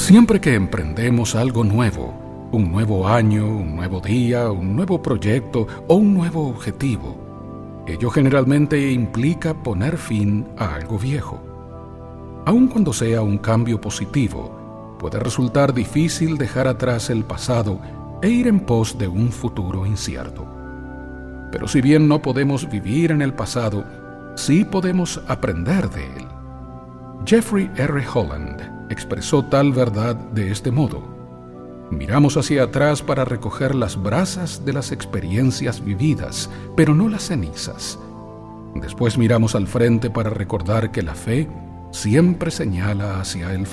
Siempre que emprendemos algo nuevo, un nuevo año, un nuevo día, un nuevo proyecto o un nuevo objetivo, ello generalmente implica poner fin a algo viejo. Aun cuando sea un cambio positivo, puede resultar difícil dejar atrás el pasado e ir en pos de un futuro incierto. Pero si bien no podemos vivir en el pasado, sí podemos aprender de él. Jeffrey R. Holland expresó tal verdad de este modo: miramos hacia atrás para recoger las brasas de las experiencias vividas, pero no las cenizas. Después miramos al frente para recordar que la fe siempre señala hacia el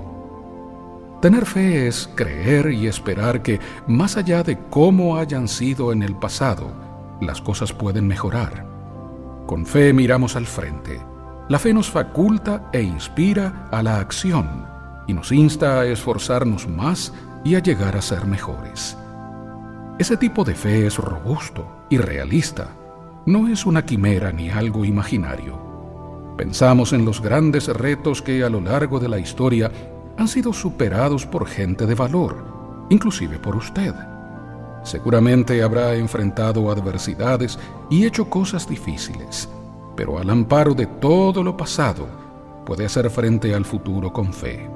futuro. Tener fe es creer y esperar que, más allá de cómo hayan sido en el pasado, las cosas pueden mejorar. Con fe miramos al frente. La fe nos faculta e inspira a la acción y nos insta a esforzarnos más y a llegar a ser mejores. Ese tipo de fe es robusto y realista. No es una quimera ni algo imaginario. Pensamos en los grandes retos que a lo largo de la historia han sido superados por gente de valor, inclusive por usted. Seguramente habrá enfrentado adversidades y hecho cosas difíciles, pero al amparo de todo lo pasado, puede hacer frente al futuro con fe.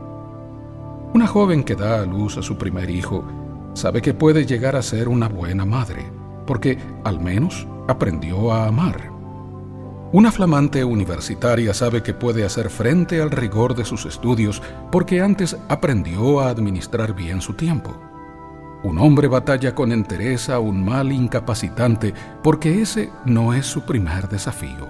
Una joven que da a luz a su primer hijo sabe que puede llegar a ser una buena madre, porque al menos aprendió a amar. Una flamante universitaria sabe que puede hacer frente al rigor de sus estudios porque antes aprendió a administrar bien su tiempo. Un hombre batalla con entereza un mal incapacitante porque ese no es su primer desafío.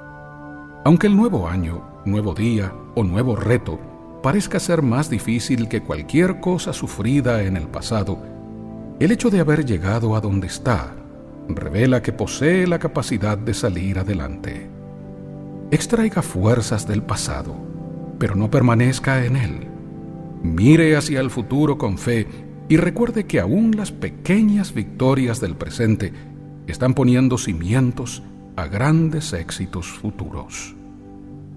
Aunque el nuevo año, nuevo día o nuevo reto parezca ser más difícil que cualquier cosa sufrida en el pasado, el hecho de haber llegado a donde está revela que posee la capacidad de salir adelante. Extraiga fuerzas del pasado, pero no permanezca en él. Mire hacia el futuro con fe y recuerde que aún las pequeñas victorias del presente están poniendo cimientos a grandes éxitos futuros.